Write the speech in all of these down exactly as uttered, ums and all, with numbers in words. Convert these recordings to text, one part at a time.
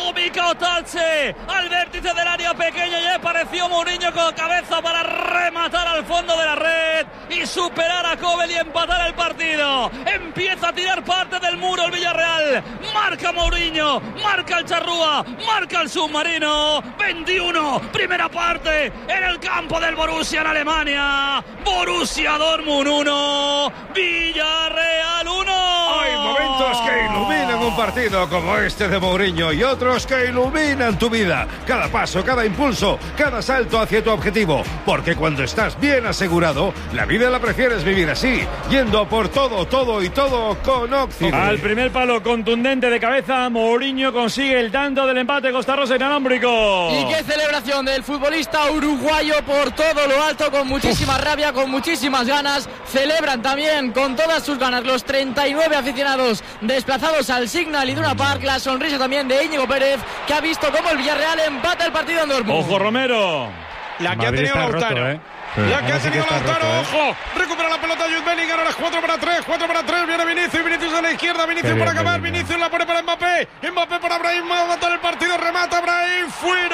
Mica Otalche al vértice del área pequeña y apareció Mourinho con cabeza para rematar al fondo de la red y superar a Kobel y empatar el partido. Empieza a tirar parte del muro el Villarreal. Marca Mourinho, marca el Charrúa, marca el submarino. veintiuno, primera parte en el campo del Borussia en Alemania. Borussia Dortmund uno, Villarreal uno. Hay momentos que iluminan un partido como este de Mourinho y otros que iluminan tu vida. Cada paso, cada impulso, cada salto hacia tu objetivo. Porque cuando estás bien asegurado, la vida la prefieres vivir así, yendo por todo, todo y todo con Occident. Al primer palo contundente de cabeza, Mourinho consigue el tanto del empate Costarrosa inalámbrico. Y qué celebración del futbolista uruguayo por todo lo alto, con muchísima Uf. rabia, con muchísimas ganas. Celebran también con todas sus ganas los treinta y nueve aficionados desplazados al Signal Iduna Park. La sonrisa también de Íñigo Pérez, que ha visto cómo el Villarreal empata el partido en Dortmund. Ojo Romero. La que ha tenido Lautaro. Roto, ¿eh? La que ha tenido sí Lautaro, roto, ¿eh? ojo, recupera la pelota Jude Bellingham, ahora es cuatro para tres, cuatro para tres, viene Vinicius, Vinicius a la izquierda, Vinicius Qué para bien, acabar, Bellingham. Vinicius la pone para Mbappé, Mbappé para Brahim, va a matar el partido, remata Brahim,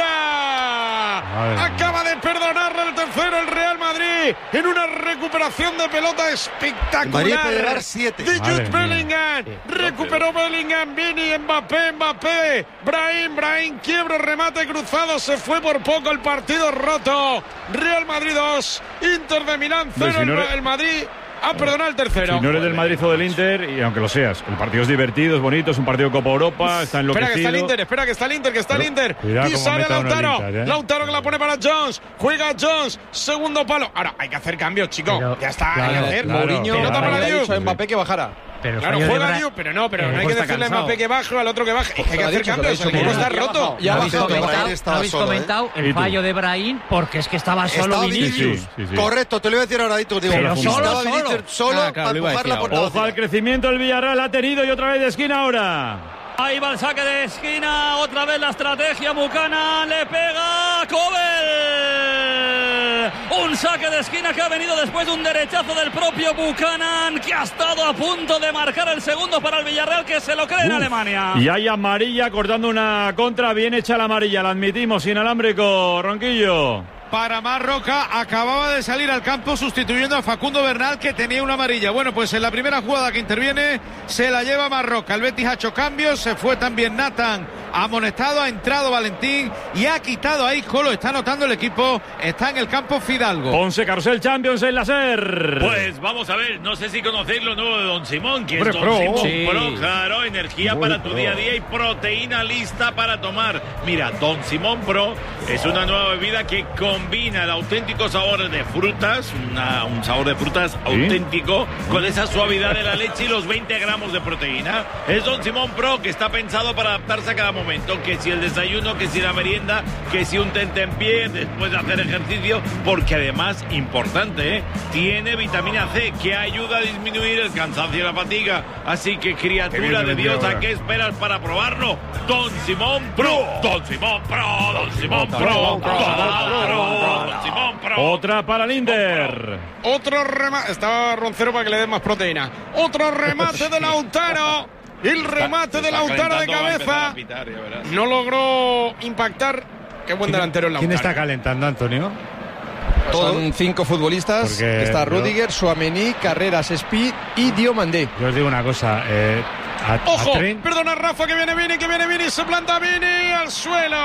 fuera. Madre Acaba de perdonarle el tercero el Real Madrid en una recuperación de pelota espectacular. Madrid puede llegar siete. De Jude Madre Bellingham, mía. recuperó Bellingham, Vini, Mbappé, Mbappé, Brahim, Brahim, quiebro, remate cruzado, se fue por poco, el partido roto. Real Madrid dos, Inter de Milán cero, Si no eres- el, el Madrid ha perdonado el tercero. Si no eres del Madrid o del Inter, y aunque lo seas, el partido es divertido, es bonito, es un partido de Copa Europa, está Espera que está el enloquecido. Inter, espera que está el Inter, que está el Pero, Inter. cuidado Y cómo sale meta uno el Lautaro. Inter, ¿eh? Lautaro que la pone para Jones. Juega Jones. Segundo palo. Ahora hay que hacer cambios, chico. Pero, ya está, claro, hay que hacer. claro, Mourinho, pero nota ahora para le ha Diu. dicho a Mbappé que bajara. Pero Claro, fallo de juega Bra- Diu, pero no, pero el no hay equipo que está decirle a cansado. Mbappé que baje o al otro que baje. Es que hay que Lo ha hacer dicho, cambios. lo ha El dicho, equipo que está ya roto. bajado. Ya ¿No habéis bajado, comentado, Brahim estaba ¿no habéis solo, ¿eh? comentado ¿Y el tú? fallo de Brahim? Porque es que estaba solo Estaba Vinicius. Vinicius. Sí, sí, sí. Correcto, te lo iba a decir ahora, Dito. Digo, Pero solo, estaba solo. Vinicius solo Ah, claro, para lo iba a empujar decir la ahora. puerta. Ojo al crecimiento del Villarreal, ha tenido y otra vez de esquina ahora. Ahí va el saque de esquina, otra vez la estrategia, Buchanan le pega a Kobel. Un saque de esquina que ha venido después de un derechazo del propio Buchanan, que ha estado a punto de marcar el segundo para el Villarreal, que se lo cree en Uf. Alemania. Y hay amarilla cortando una contra, bien hecha la amarilla, la admitimos, inalámbrico, Ronquillo. Para Marroca, acababa de salir al campo sustituyendo a Facundo Bernal, que tenía una amarilla. Bueno, pues en la primera jugada que interviene se la lleva Marroca. El Betis ha hecho cambios, se fue también Nathan amonestado, ha entrado Valentín y ha quitado a Isco, lo está anotando el equipo, está en el campo Fidalgo. Ponce Carrusel Champions en la SER. Pues vamos a ver, no sé si conocéis lo nuevo de Don Simón, que Hombre, es Don pro. Simón Sí. Pro, claro, energía Muy para tu pro. día a día y proteína lista para tomar. Mira, Don Simón Pro es una nueva bebida que combina el auténtico sabor de frutas, una- un sabor de frutas auténtico, con esa suavidad de la leche y los veinte gramos de proteína. Es Don Simón Pro, que está pensado para adaptarse a cada momento, que si el desayuno, que si la merienda, que si un tentempié después de hacer ejercicio, porque además, importante, ¿eh? tiene vitamina C, que ayuda a disminuir el cansancio y la fatiga. Así que, criatura de Dios, ¿a qué esperas para probarlo? Don Simón Pro, Don Simón Pro, Don Simón Pro, Don Simón Pro. Otra para el Inter. Otro remate. Estaba Roncero para que le den más proteína. Otro remate de Lautaro. El remate de Lautaro de cabeza. No logró impactar. Qué buen delantero el Lautaro. ¿Quién está calentando, Antonio? Son cinco futbolistas. Porque Está yo- Rudiger, Tchouaméni, Carreras, Speed y Diomandé. Yo os digo una cosa. Eh, a, a Ojo, Trent- perdona Rafa, que viene Vini, que viene Vini, se planta Vini al suelo.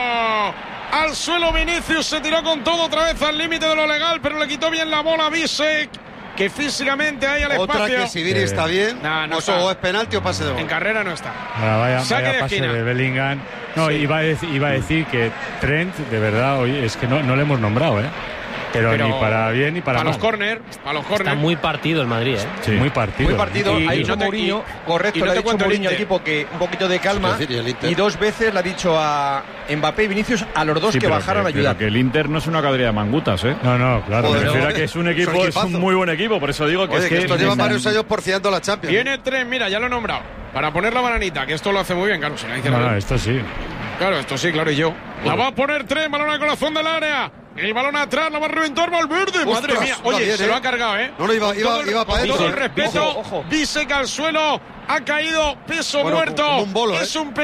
Al suelo Vinicius, se tiró con todo otra vez al límite de lo legal, pero le quitó bien la bola a Bisek, que físicamente hay al Otra espacio. que si Vini está bien, No, no o, está. o es penalti o pase de gol. En carrera no está. Ahora vaya, Saque vaya de pase esquina. de Bellingham. No, Sí. iba, a decir, iba a decir que Trent, de verdad, oye, es que no, no le hemos nombrado, ¿eh? Pero, Pero ni para bien ni para Para mal. los córner, para los córner. Está muy partido el Madrid, ¿eh? Sí, muy partido. Muy partido. Y- ha y dicho no te- Mourinho, y- correcto, y no le ha te dicho cuento el Mourinho al Inter. equipo que un poquito de calma. Es decir, y el Inter. Y dos veces le ha dicho a Mbappé y Vinicius, a los dos Sí, que pero bajaran a pero ayudar. que el Inter no es una cuadrilla de mangutas, ¿eh? No, no, claro. Me Joder, refiero a no. que es un Es equipo, un es equipazo. un muy buen equipo, por eso digo que Oye, es que que... estos llevan están- varios años porciando la Champions. Tiene tres, mira, ya lo he nombrado. Para poner la bananita, que esto lo hace muy bien, claro. Si la dice No, la- no, esto sí. Claro, esto sí, claro, y yo. La va a poner tres, balón al corazón del área. El balón atrás, la va a reventar Valverde. Madre Ostras, mía. va Oye, bien, se ¿eh? lo ha cargado, ¿eh? No, no, iba- Con iba- todo el- iba para con todo adentro. el respeto, Ojo, ojo. Bisek al suelo, ha caído peso Bueno, muerto. como un bolo, ¿eh? Es un